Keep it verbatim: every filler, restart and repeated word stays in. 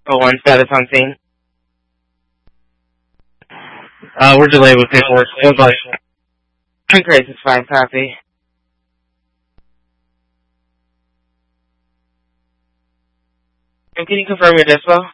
Oh, one status on scene. Uh, we're delayed with paperwork. Feels like crisis five copy. And can you confirm your dispo?